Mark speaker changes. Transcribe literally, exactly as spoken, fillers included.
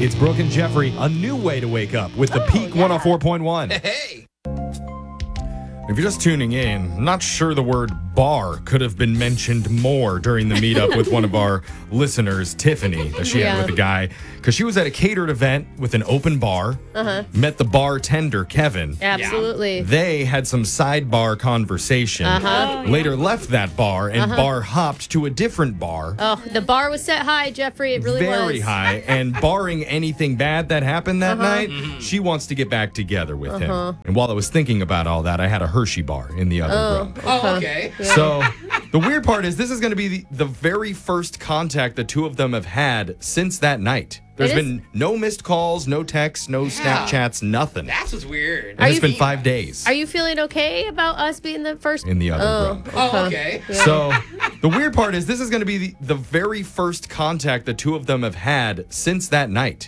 Speaker 1: It's Brooke and Jeffrey, a new way to wake up with the
Speaker 2: Oh,
Speaker 1: Peak
Speaker 2: yeah.
Speaker 1: one oh four point one.
Speaker 3: Hey.
Speaker 1: If you're just tuning in, I'm not sure the word bar could have been mentioned more during the meetup with one of our listeners, Tiffany, that she
Speaker 2: Yeah.
Speaker 1: had with a guy. Because she was at a catered event with an open bar,
Speaker 2: Uh-huh.
Speaker 1: met the bartender, Kevin.
Speaker 2: Absolutely.
Speaker 1: They had some sidebar conversation.
Speaker 2: Uh-huh.
Speaker 1: Later left that bar and bar hopped to a different bar.
Speaker 2: Oh, the bar was set high, Jeffrey. It really
Speaker 1: very
Speaker 2: was.
Speaker 1: high. And barring anything bad that happened that
Speaker 2: Uh-huh.
Speaker 1: night, she wants to get back together with him. And while I was thinking about all that, I had a Hershey bar in the other room.
Speaker 3: Oh, okay.
Speaker 1: So the weird part is this is going to be the, the very first contact the two of them have had since that night. There's
Speaker 2: It is-
Speaker 1: been no missed calls, no texts, no Snapchats, nothing.
Speaker 3: That's what's weird.
Speaker 1: And it's
Speaker 2: you
Speaker 1: been
Speaker 2: fe-
Speaker 1: five days
Speaker 2: Are you feeling okay about us being the first?
Speaker 1: in the other
Speaker 2: Oh.
Speaker 1: room.
Speaker 3: Oh, okay.
Speaker 1: So the weird part is this is going to be the, the very first contact the two of them have had since that night.